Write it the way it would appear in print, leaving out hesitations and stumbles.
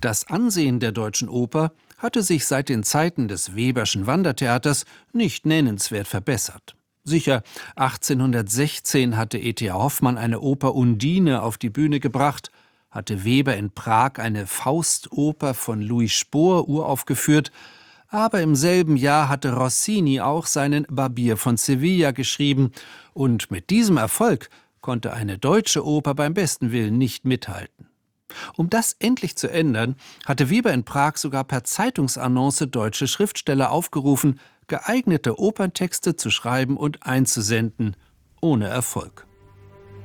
Das Ansehen der Deutschen Oper hatte sich seit den Zeiten des Weberschen Wandertheaters nicht nennenswert verbessert. Sicher, 1816 hatte E.T.A. Hoffmann eine Oper Undine auf die Bühne gebracht, hatte Weber in Prag eine Faustoper von Louis Spohr uraufgeführt, aber im selben Jahr hatte Rossini auch seinen Barbier von Sevilla geschrieben, und mit diesem Erfolg konnte eine deutsche Oper beim besten Willen nicht mithalten. Um das endlich zu ändern, hatte Weber in Prag sogar per Zeitungsannonce deutsche Schriftsteller aufgerufen, geeignete Operntexte zu schreiben und einzusenden, ohne Erfolg.